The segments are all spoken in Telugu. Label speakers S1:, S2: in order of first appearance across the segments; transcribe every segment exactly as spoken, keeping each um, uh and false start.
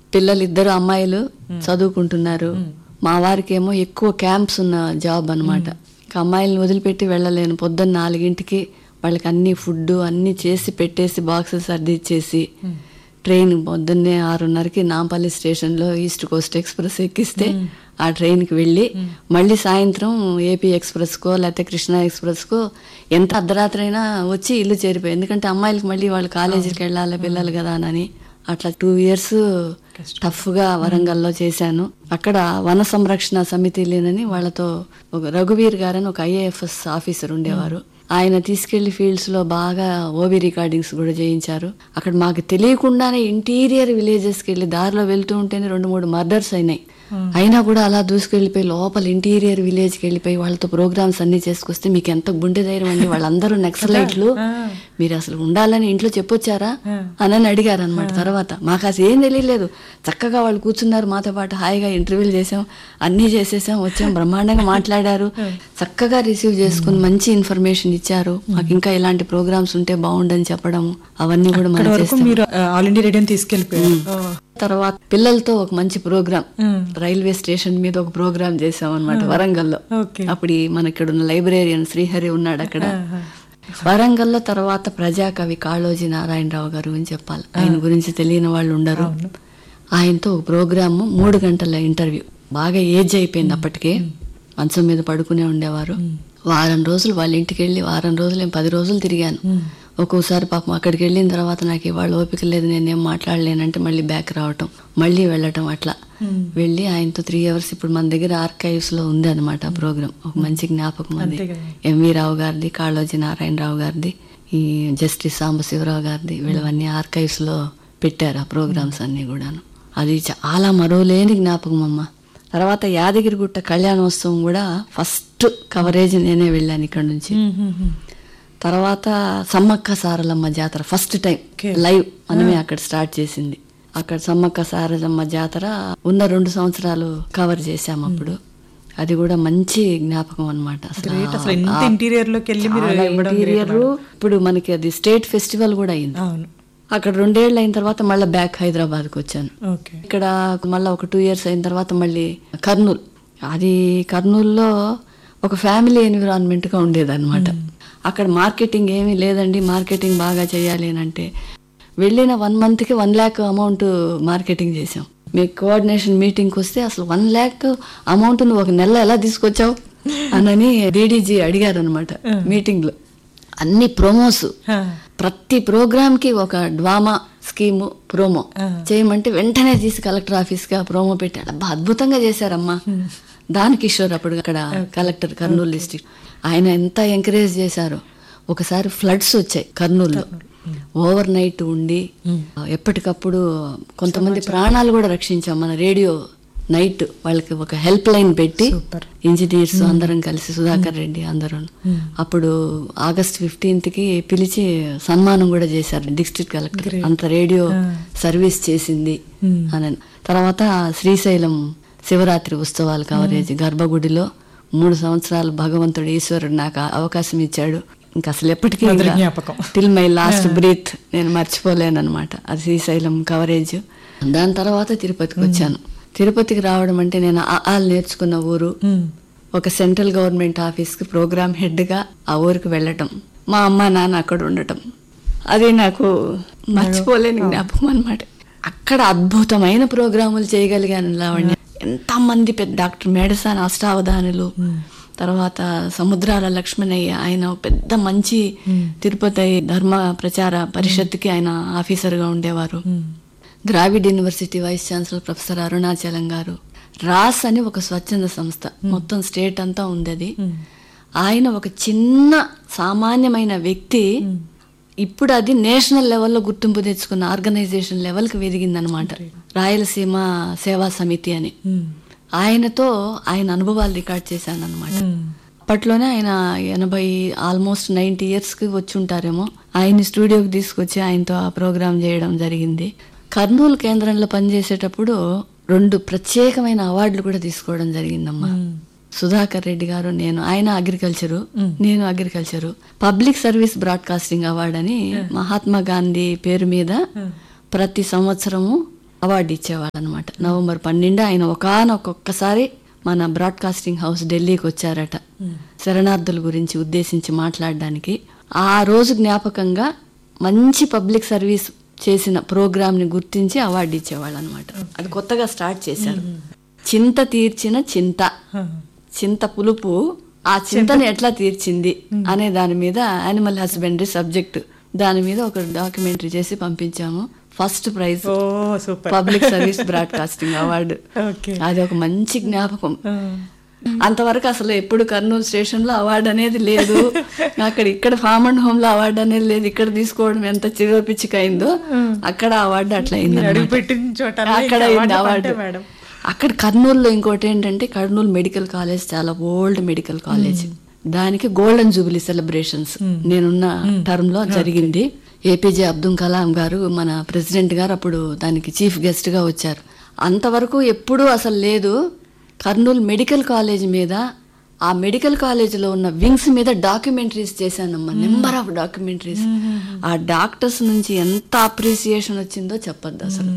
S1: పిల్లలు ఇద్దరు అమ్మాయిలు చదువుకుంటున్నారు. మా వారికేమో ఎక్కువ క్యాంప్స్ ఉన్న జాబ్ అనమాట. అమ్మాయిలను వదిలిపెట్టి వెళ్ళలేను. పొద్దున్న నాలుగింటికి వాళ్ళకి అన్ని ఫుడ్ అన్ని చేసి పెట్టేసి బాక్సెస్ సర్దిచ్చేసి ట్రైన్ పొద్దున్నే ఆరున్నరకి నాంపల్లి స్టేషన్లో ఈస్ట్ కోస్ట్ ఎక్స్ప్రెస్ ఎక్కిస్తే ఆ ట్రైన్కి వెళ్ళి మళ్ళీ సాయంత్రం ఏపీ ఎక్స్ప్రెస్కో లేకపోతే కృష్ణా ఎక్స్ప్రెస్కో ఎంత అర్ధరాత్రి అయినా వచ్చి ఇల్లు చేరిపోయి, ఎందుకంటే అమ్మాయిలకి మళ్ళీ వాళ్ళు కాలేజీకి వెళ్ళాలి పిల్లలు కదా అని. అట్లా టూ ఇయర్స్ టఫ్గా వరంగల్లో చేశాను. అక్కడ వన సంరక్షణ సమితి లేనని వాళ్ళతో ఒక రఘువీర్ గారని ఒక ఐఏఎఫ్ఎస్ ఆఫీసర్ ఉండేవారు. ఆయన తీసుకెళ్లి ఫీల్డ్స్ లో బాగా ఓబీ రికార్డింగ్స్ కూడా చేయించారు. అక్కడ మాకు తెలియకుండానే ఇంటీరియర్ విలేజెస్కి వెళ్ళి దారిలో వెళ్తూ ఉంటేనే రెండు మూడు మర్డర్స్ అయినాయి. అయినా కూడా అలా దూసుకెళ్లిపోయి లోపల ఇంటీరియర్ విలేజ్కి వెళ్ళిపోయి వాళ్ళతో ప్రోగ్రామ్స్ అన్ని చేసుకొస్తే మీకు ఎంత గుండె ధైర్యం అండి, వాళ్ళందరూ నక్సలైట్లు, మీరు అసలు ఉండాలని ఇంట్లో చెప్పొచ్చారా అని అడిగారు అనమాట. తర్వాత మాకు అసలు ఏం తెలియలేదు, చక్కగా వాళ్ళు కూర్చున్నారు మాతో పాటు, హాయిగా ఇంటర్వ్యూలు చేసాం, అన్నీ చేసేసాం, వచ్చాం, బ్రహ్మాండంగా మాట్లాడారు, చక్కగా రిసీవ్ చేసుకుని మంచి ఇన్ఫర్మేషన్ ఇచ్చారు. మాకు ఇంకా ఇలాంటి ప్రోగ్రామ్స్ ఉంటే బాగుండని చెప్పడం అవన్నీ కూడా మనం చేస్తాం. తర్వాత పిల్లలతో ఒక మంచి ప్రోగ్రామ్ రైల్వే స్టేషన్ మీద ఒక ప్రోగ్రామ్ చేసాం అనమాట వరంగల్లో. అప్పుడు మన ఇక్కడ ఉన్న లైబ్రేరియన్ శ్రీహరి ఉన్నాడు అక్కడ వరంగల్లో. తర్వాత ప్రజాకవి కాళోజీ నారాయణరావు గారు అని చెప్పాలి, ఆయన గురించి తెలియని వాళ్ళు ఉండరు. ఆయనతో ఒక ప్రోగ్రాము మూడు గంటల ఇంటర్వ్యూ. బాగా ఏజ్ అయిపోయింది అప్పటికే, మంచం మీద పడుకునే ఉండేవారు. వారం రోజులు వాళ్ళ ఇంటికి వెళ్ళి వారం రోజులు ఏం పది రోజులు తిరిగాను. ఒక్కోసారి పాపం అక్కడికి వెళ్ళిన తర్వాత నాకు ఇవాళ ఓపిక లేదు, నేనేం మాట్లాడలేనంటే మళ్ళీ బ్యాక్ రావటం, మళ్ళీ వెళ్ళటం, అట్లా వెళ్ళి ఆయనతో త్రీ అవర్స్ ఇప్పుడు మన దగ్గర ఆర్కైవ్స్ లో ఉంది అనమాట ఆ ప్రోగ్రామ్. ఒక మంచి జ్ఞాపకం అది. ఎంవి రావు గారిది, కాళోజీ నారాయణరావు గారిది, ఈ జస్టిస్ సాంబశివరావు గారిది, వీళ్ళవన్నీ ఆర్కైవ్స్ లో పెట్టారు ఆ ప్రోగ్రామ్స్ అన్ని కూడాను. అది చాలా మరోలేని జ్ఞాపకం అమ్మ. తర్వాత యాదగిరిగుట్ట కళ్యాణోత్సవం కూడా ఫస్ట్ కవరేజ్ నేనే వెళ్ళాను ఇక్కడ నుంచి. తర్వాత సమ్మక్క సారలమ్మ జాతర ఫస్ట్ టైం లైవ్ మనమే అక్కడ స్టార్ట్ చేసింది. అక్కడ సమ్మక్క సారలమ్మ జాతర ఉన్న రెండు సంవత్సరాలు కవర్ చేశాము అప్పుడు. అది కూడా మంచి జ్ఞాపకం అనమాట. ఇంటీరియర్ ఇప్పుడు మనకి అది స్టేట్ ఫెస్టివల్ కూడా అయింది. అక్కడ రెండేళ్ళు అయిన తర్వాత మళ్ళీ బ్యాక్ హైదరాబాద్కి వచ్చాను. ఇక్కడ మళ్ళీ ఒక టూ ఇయర్స్ అయిన తర్వాత మళ్ళీ కర్నూలు. అది కర్నూలులో ఒక ఫ్యామిలీ ఎన్విరాన్మెంట్గా ఉండేది అనమాట. అక్కడ మార్కెటింగ్ ఏమీ లేదండి, మార్కెటింగ్ బాగా చేయాలి అని అంటే వెళ్ళిన వన్ మంత్కి వన్ ల్యాక్ అమౌంట్ మార్కెటింగ్ చేసాం. మీకు కోఆర్డినేషన్ మీటింగ్కి వస్తే అసలు వన్ ల్యాక్ అమౌంట్ నువ్వు ఒక నెల ఎలా తీసుకొచ్చావు అని డీడీజీ అడిగారు అనమాట మీటింగ్లో. అన్ని ప్రోమోస్, ప్రతి ప్రోగ్రామ్ కి ఒక డ్వామా స్కీము ప్రోమో చేయమంటే వెంటనే తీసి కలెక్టర్ ఆఫీస్ గా ప్రోమో పెట్టాడు. అబ్బా అద్భుతంగా చేశారమ్మా. దాని కిషోర్ అప్పుడు అక్కడ కలెక్టర్ కర్నూలు డిస్ట్రిక్ట్, ఆయన ఎంత ఎంకరేజ్ చేశారో. ఒకసారి ఫ్లడ్స్ వచ్చాయి కర్నూలులో, ఓవర్ నైట్ ఉండి ఎప్పటికప్పుడు కొంతమంది ప్రాణాలు కూడా రక్షించాం. మన రేడియో నైట్ వాళ్ళకి ఒక హెల్ప్ లైన్ పెట్టి ఇంజనీర్స్ అందరం కలిసి సుధాకర్ రెడ్డి అందరూ అప్పుడు ఆగస్ట్ ఫిఫ్టీన్త్ కి పిలిచి సన్మానం కూడా చేశారు డిస్ట్రిక్ట్ కలెక్టర్. అంత రేడియో సర్వీస్ చేసింది అని. తర్వాత శ్రీశైలం శివరాత్రి ఉత్సవాల కవరేజ్ గర్భగుడిలో మూడు సంవత్సరాలు భగవంతుడు ఈశ్వరుడు నాకు అవకాశం ఇచ్చాడు. ఇంకా అసలు ఎప్పటికీ టిల్ మై లాస్ట్ బ్రీత్ నేను మర్చిపోలేను అనమాట అది శ్రీశైలం కవరేజ్. దాని తర్వాత తిరుపతికి వచ్చాను. తిరుపతికి రావడం అంటే నేను ఆలు నేర్చుకున్న ఊరు. ఒక సెంట్రల్ గవర్నమెంట్ ఆఫీస్ కి ప్రోగ్రామ్ హెడ్ గా ఆ ఊరికి వెళ్ళటం, మా అమ్మ నాన్న అక్కడ ఉండటం, అది నాకు మర్చిపోలేని జ్ఞాపకం అనమాట. అక్కడ అద్భుతమైన ప్రోగ్రాములు చేయగలిగాను లావణ్య. ఎంతమంది పెద్ద డాక్టర్ మేడసాని అష్టావధానులు, తర్వాత సముద్రాల లక్ష్మణయ్య, ఆయన పెద్ద మంచి తిరుపతి ధర్మ ప్రచార పరిషత్కి ఆయన ఆఫీసర్ గా ఉండేవారు. Dravid university vice chancellor professor Arunachalam గారు. రాస్ అని ఒక స్వచ్ఛంద సంస్థ మొత్తం స్టేట్ అంతా ఉంది అది. ఆయన ఒక చిన్న సామాన్యమైన వ్యక్తి ఇప్పుడు అది నేషనల్ లెవెల్లో గుర్తింపు తెచ్చుకున్న ఆర్గనైజేషన్ లెవెల్కి ఎదిగిందనమాట, రాయలసీమ సేవా సమితి అని. ఆయనతో ఆయన అనుభవాలు రికార్డ్ చేశాను అనమాట. అప్పట్లోనే ఆయన ఎనభై ఆల్మోస్ట్ నైన్టీ ఇయర్స్ కి వచ్చి ఉంటారేమో. ఆయన్ని స్టూడియోకి తీసుకొచ్చి ఆయనతో ఆ ప్రోగ్రామ్ చేయడం జరిగింది. కర్నూలు కేంద్రంలో పనిచేసేటప్పుడు రెండు ప్రత్యేకమైన అవార్డులు కూడా తీసుకోవడం జరిగిందమ్మా. సుధాకర్ రెడ్డి గారు నేను, ఆయన అగ్రికల్చరు, నేను agriculture. Public service broadcasting award అని మహాత్మా గాంధీ పేరు మీద ప్రతి సంవత్సరము అవార్డు ఇచ్చేవాళ్ళు అనమాట. నవంబర్ పన్నెండు ఆయన ఒకానొక్కొక్కసారి మన బ్రాడ్కాస్టింగ్ హౌస్ ఢిల్లీకి వచ్చారట శరణార్థుల గురించి ఉద్దేశించి మాట్లాడడానికి. ఆ రోజు జ్ఞాపకంగా మంచి పబ్లిక్ సర్వీస్ చేసిన ప్రోగ్రామ్ ని గుర్తించి అవార్డు ఇచ్చేవాళ్ళు అనమాట. అది కొత్తగా స్టార్ట్ చేశారు. చింత తీర్చిన చింత, చింత పులుపు ఆ చింతను ఎట్లా తీర్చింది అనే దాని మీద యానిమల్ హస్బెండరీ సబ్జెక్ట్ దాని మీద ఒక డాక్యుమెంటరీ చేసి పంపించాము. First prize public service broadcasting award. అది ఒక మంచి జ్ఞాపకం. అంతవరకు అసలు ఎప్పుడు కర్నూలు స్టేషన్ లో అవార్డు అనేది లేదు, అక్కడ ఇక్కడ ఫామ్ అండ్ హోమ్ లో అవార్డు అనేది లేదు. ఇక్కడ తీసుకోవడం ఎంత చివరిపిచ్చికైందో అక్కడ అవార్డు అట్లా అయింది, అక్కడ అయింది అవార్డు. అక్కడ కర్నూలులో ఇంకోటి ఏంటంటే కర్నూలు మెడికల్ కాలేజ్ చాలా ఓల్డ్ మెడికల్ కాలేజ్, దానికి గోల్డెన్ జూబిలీ సెలబ్రేషన్స్ నేనున్న టర్మ్ లో జరిగింది. ఏపీజే అబ్దుల్ కలాం గారు మన ప్రెసిడెంట్ గారు అప్పుడు దానికి చీఫ్ గెస్ట్ గా వచ్చారు. అంతవరకు ఎప్పుడూ అసలు లేదు. కర్నూలు మెడికల్ కాలేజ్ మీద, ఆ మెడికల్ కాలేజీలో ఉన్న వింగ్స్ మీద డాక్యుమెంటరీస్ చేశానమ్మా, నెంబర్ ఆఫ్ డాక్యుమెంటరీస్. ఆ డాక్టర్స్ నుంచి ఎంత అప్రిసియేషన్ వచ్చిందో చెప్పొద్దు అసలు.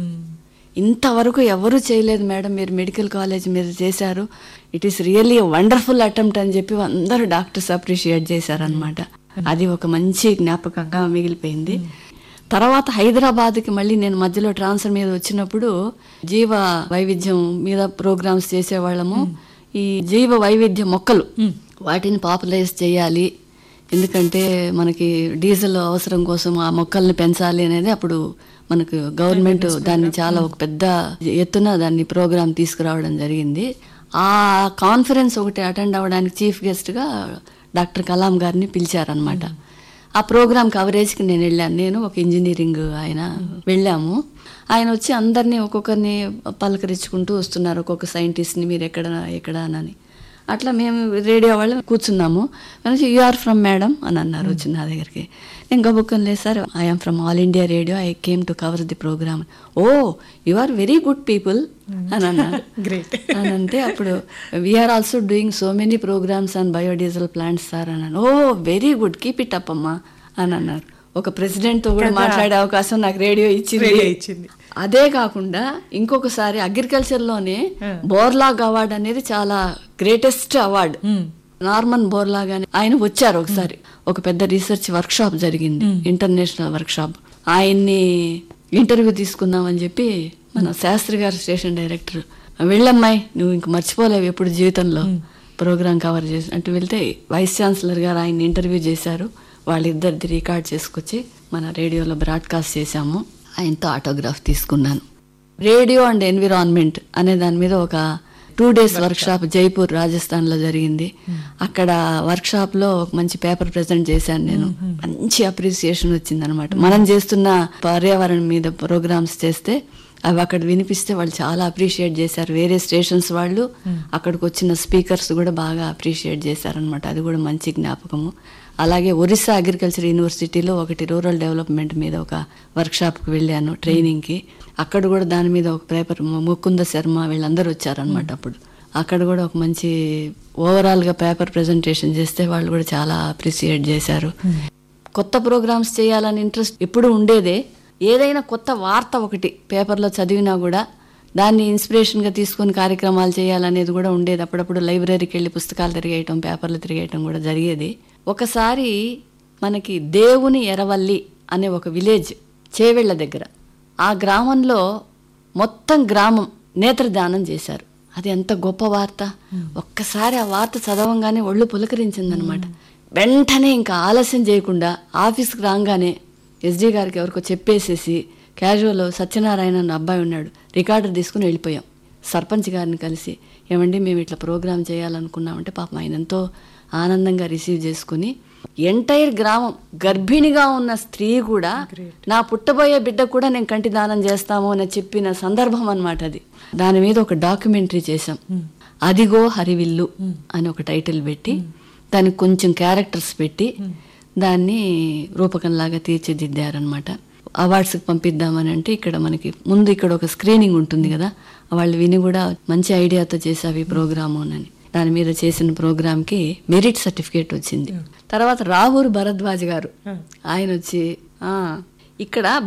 S1: ఇంతవరకు ఎవరు చేయలేదు మేడం, మీరు మెడికల్ కాలేజ్ మీద చేశారు, it is really wonderful attempt అని చెప్పి అందరూ డాక్టర్స్ అప్రిషియేట్ చేశారనమాట. అది ఒక మంచి జ్ఞాపకంగా మిగిలిపోయింది. తర్వాత హైదరాబాద్కి మళ్ళీ నేను మధ్యలో ట్రాన్స్ఫర్ మీద వచ్చినప్పుడు జీవ వైవిధ్యం మీద ప్రోగ్రామ్స్ చేసేవాళ్ళము. ఈ జీవ వైవిధ్య మొక్కలు వాటిని పాపులైజ్ చేయాలి, ఎందుకంటే మనకి డీజిల్ అవసరం కోసం ఆ మొక్కల్ని పెంచాలి అనేది అప్పుడు మనకు గవర్నమెంట్ దాన్ని చాలా ఒక పెద్ద ఎత్తున దాన్ని ప్రోగ్రామ్ తీసుకురావడం జరిగింది. ఆ కాన్ఫరెన్స్ ఒకటి అటెండ్ అవ్వడానికి చీఫ్ గెస్ట్గా డాక్టర్ కలాం గారిని పిలిచారనమాట. ఆ ప్రోగ్రామ్ కవరేజ్కి నేను వెళ్ళాను, నేను ఒక ఇంజనీరింగ్ ఆయన వెళ్ళాము. ఆయన వచ్చి అందరినీ ఒక్కొక్కరిని పలకరించుకుంటూ వస్తున్నారు, ఒక్కొక్క సైంటిస్ట్ని మీరు ఎక్కడ ఎక్కడ అని. అట్లా మేము రేడియో వాళ్ళు కూర్చున్నాము. అనేసి యు ఆర్ ఫ్రమ్ మేడం అని అన్నారు వచ్చి నా దగ్గరికి. నేను గబుక్కని లేదు sir, I'm from all India radio, I came to cover the programme. Oh you are very good people అని అన్నారు. గ్రేట్ అని అంటే అప్పుడు we are also doing so many programmes on biodiesel plants sir అన్నాను. ఓ very good, keep it up అమ్మా అని అన్నారు. ఒక ప్రెసిడెంట్ తో కూడా మాట్లాడే అవకాశం నాకు రేడియో ఇచ్చింది. అదే కాకుండా ఇంకొకసారి అగ్రికల్చర్ లోనే బోర్లాగ్ అవార్డు అనేది చాలా గ్రేటెస్ట్ అవార్డు. నార్మన్ బోర్లాగ్ అని ఆయన వచ్చారు ఒకసారి, ఒక పెద్ద రీసెర్చ్ వర్క్ షాప్ జరిగింది, ఇంటర్నేషనల్ వర్క్ షాప్. ఆయన్ని ఇంటర్వ్యూ తీసుకుందామని చెప్పి మన శాస్త్రి గారు స్టేషన్ డైరెక్టర్, వెళ్ళమ్మాయి నువ్వు ఇంక మర్చిపోలేవు ఎప్పుడు జీవితంలో ప్రోగ్రామ్ కవర్ చేసి అంటే వెళ్తే వైస్ ఛాన్సలర్ గారు ఆయన ఇంటర్వ్యూ చేశారు. వాళ్ళిద్దరిది రికార్డ్ చేసుకొచ్చి మన రేడియోలో బ్రాడ్కాస్ట్ చేశాము. ఆయనతో ఆటోగ్రాఫ్ తీసుకున్నాను. రేడియో అండ్ ఎన్విరాన్మెంట్ అనే దాని మీద ఒక two days work shop Jaipur Rajasthan లో జరిగింది. అక్కడ వర్క్ షాప్ లో ఒక మంచి పేపర్ ప్రెజెంట్ చేశాను నేను. మంచి అప్రిసియేషన్ వచ్చింది అనమాట. మనం చేస్తున్న పర్యావరణం మీద ప్రోగ్రామ్స్ చేస్తే అవి అక్కడ వినిపిస్తే వాళ్ళు చాలా అప్రిషియేట్ చేశారు. వేరే స్టేషన్స్ వాళ్ళు అక్కడికి వచ్చిన స్పీకర్స్ కూడా బాగా అప్రిషియేట్ చేశారనమాట. అది కూడా మంచి జ్ఞాపకము. అలాగే ఒరిస్సా అగ్రికల్చర్ యూనివర్సిటీలో ఒకటి రూరల్ డెవలప్మెంట్ మీద ఒక వర్క్ షాప్కి వెళ్ళాను ట్రైనింగ్కి. అక్కడ కూడా దాని మీద ఒక పేపర్ ముకుంద శర్మ వీళ్ళందరూ వచ్చారనమాట. అప్పుడు అక్కడ కూడా ఒక మంచి ఓవరాల్గా పేపర్ ప్రజెంటేషన్ చేస్తే వాళ్ళు కూడా చాలా అప్రిషియేట్ చేశారు. కొత్త ప్రోగ్రామ్స్ చేయాలని ఇంట్రెస్ట్ ఎప్పుడు ఉండేదే. ఏదైనా కొత్త వార్త ఒకటి పేపర్లో చదివినా కూడా దాన్ని ఇన్స్పిరేషన్గా తీసుకొని కార్యక్రమాలు చేయాలనేది కూడా ఉండేది. అప్పుడప్పుడు లైబ్రరీకి వెళ్ళి పుస్తకాలు తిరిగేయటం, పేపర్లు తిరిగేయటం కూడా జరిగేది. ఒకసారి మనకి దేవుని ఎరవల్లి అనే ఒక విలేజ్ చేవెళ్ల దగ్గర, ఆ గ్రామంలో మొత్తం గ్రామం నేత్రదానం చేశారు. అది ఎంత గొప్ప వార్త. ఒక్కసారి ఆ వార్త చదవంగానే ఒళ్ళు పులకరించిందనమాట. వెంటనే ఇంకా ఆలస్యం చేయకుండా ఆఫీస్కి రాగానే ఎస్డీ గారికి ఎవరికో చెప్పేసేసి క్యాజువల్ సత్యనారాయణ అన్న అబ్బాయి ఉన్నాడు, రికార్డర్ తీసుకుని వెళ్ళిపోయాం. సర్పంచ్ గారిని కలిసి ఏమండి మేము ఇట్లా ప్రోగ్రామ్ చేయాలనుకున్నామంటే పాపం ఆయన ఎంతో ఆనందంగా రిసీవ్ చేసుకుని ఎంటైర్ గ్రామం గర్భిణిగా ఉన్న స్త్రీ కూడా నా పుట్టబోయే బిడ్డ కూడా నేను కంటి దానం చేస్తాము అని చెప్పిన సందర్భం అన్నమాట అది. దాని మీద ఒక డాక్యుమెంటరీ చేశాం. అదిగో హరివిల్లు అని ఒక టైటిల్ పెట్టి దానికి కొంచెం క్యారెక్టర్స్ పెట్టి దాన్ని రూపకంలాగా తీర్చిదిద్దారనమాట. అవార్డ్స్కి పంపిద్దామని అంటే ఇక్కడ మనకి ముందు ఇక్కడ ఒక స్క్రీనింగ్ ఉంటుంది కదా, వాళ్ళు విని కూడా మంచి ఐడియాతో చేసావి ఈ ప్రోగ్రాము అని. దాని మీద చేసిన ప్రోగ్రామ్కి మెరిట్ సర్టిఫికేట్ వచ్చింది. తర్వాత రావూరు భరద్వాజ్ గారు ఆయన వచ్చి ఆ ఇక్కడ బక్క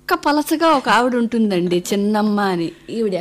S1: పలచగా ఒక ఆవిడ ఉంటుందండి, చిన్నమ్మ అని. ఈవిడ